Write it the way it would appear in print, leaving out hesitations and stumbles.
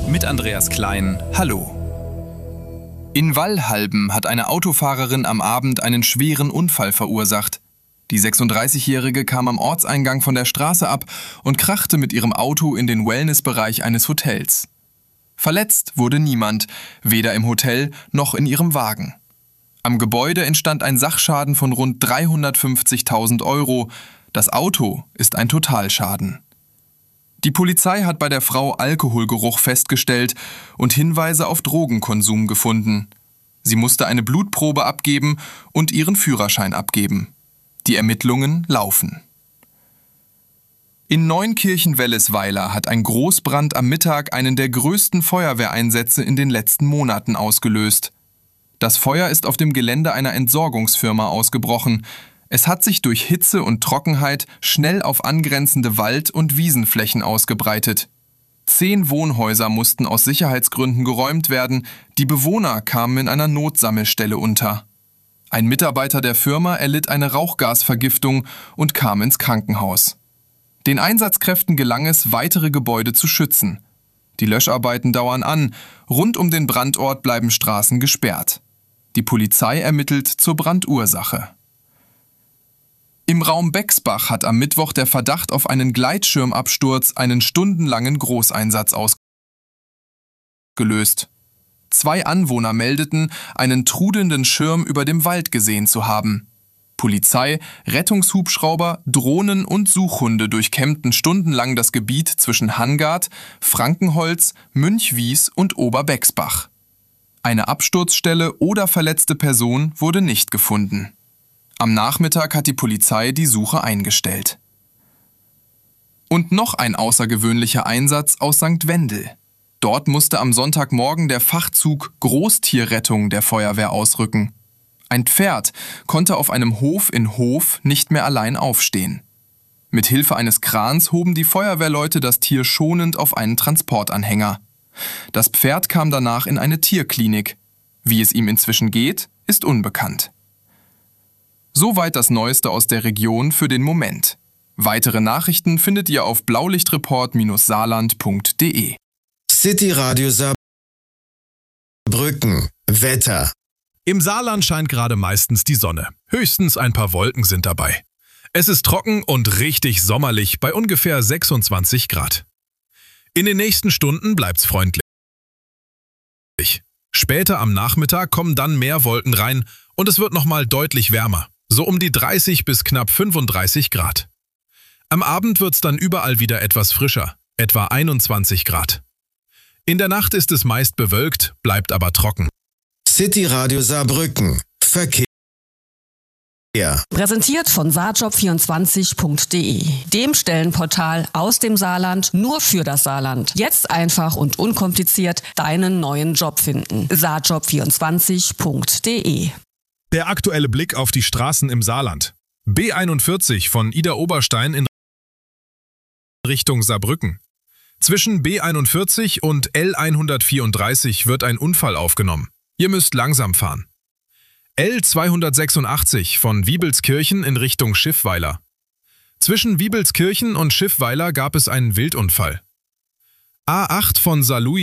mit Andreas Klein. Hallo. In Wallhalben hat eine Autofahrerin am Abend einen schweren Unfall verursacht. Die 36-Jährige kam am Ortseingang von der Straße ab und krachte mit ihrem Auto in den Wellnessbereich eines Hotels. Verletzt wurde niemand, weder im Hotel noch in ihrem Wagen. Am Gebäude entstand ein Sachschaden von rund 350.000 €. Das Auto ist ein Totalschaden. Die Polizei hat bei der Frau Alkoholgeruch festgestellt und Hinweise auf Drogenkonsum gefunden. Sie musste eine Blutprobe abgeben und ihren Führerschein abgeben. Die Ermittlungen laufen. In Neunkirchen-Wellesweiler hat ein Großbrand am Mittag einen der größten Feuerwehreinsätze in den letzten Monaten ausgelöst. Das Feuer ist auf dem Gelände einer Entsorgungsfirma ausgebrochen. Es hat sich durch Hitze und Trockenheit schnell auf angrenzende Wald- und Wiesenflächen ausgebreitet. 10 Wohnhäuser mussten aus Sicherheitsgründen geräumt werden, die Bewohner kamen in einer Notsammelstelle unter. Ein Mitarbeiter der Firma erlitt eine Rauchgasvergiftung und kam ins Krankenhaus. Den Einsatzkräften gelang es, weitere Gebäude zu schützen. Die Löscharbeiten dauern an, rund um den Brandort bleiben Straßen gesperrt. Die Polizei ermittelt zur Brandursache. Im Raum Bexbach hat am Mittwoch der Verdacht auf einen Gleitschirmabsturz einen stundenlangen Großeinsatz ausgelöst. 2 Anwohner meldeten, einen trudelnden Schirm über dem Wald gesehen zu haben. Polizei, Rettungshubschrauber, Drohnen und Suchhunde durchkämmten stundenlang das Gebiet zwischen Hangard, Frankenholz, Münchwies und Oberbexbach. Eine Absturzstelle oder verletzte Person wurde nicht gefunden. Am Nachmittag hat die Polizei die Suche eingestellt. Und noch ein außergewöhnlicher Einsatz aus St. Wendel. Dort musste am Sonntagmorgen der Fachzug Großtierrettung der Feuerwehr ausrücken. Ein Pferd konnte auf einem Hof in Hof nicht mehr allein aufstehen. Mit Hilfe eines Krans hoben die Feuerwehrleute das Tier schonend auf einen Transportanhänger. Das Pferd kam danach in eine Tierklinik. Wie es ihm inzwischen geht, ist unbekannt. Soweit das Neueste aus der Region für den Moment. Weitere Nachrichten findet ihr auf blaulichtreport-saarland.de. City Radio Saarbrücken. Wetter. Im Saarland scheint gerade meistens die Sonne. Höchstens ein paar Wolken sind dabei. Es ist trocken und richtig sommerlich bei ungefähr 26 Grad. In den nächsten Stunden bleibt's freundlich. Später am Nachmittag kommen dann mehr Wolken rein und es wird nochmal deutlich wärmer. So um die 30 bis knapp 35 Grad. Am Abend wird's dann überall wieder etwas frischer, etwa 21 Grad. In der Nacht ist es meist bewölkt, bleibt aber trocken. City Radio Saarbrücken. Verkehr. Präsentiert von saarjob24.de, dem Stellenportal aus dem Saarland nur für das Saarland. Jetzt einfach und unkompliziert deinen neuen Job finden. saarjob24.de. Der aktuelle Blick auf die Straßen im Saarland. B41 von Idar-Oberstein in Richtung Saarbrücken. Zwischen B41 und L134 wird ein Unfall aufgenommen. Ihr müsst langsam fahren. L286 von Wiebelskirchen in Richtung Schiffweiler. Zwischen Wiebelskirchen und Schiffweiler gab es einen Wildunfall. A8 von Saarlouis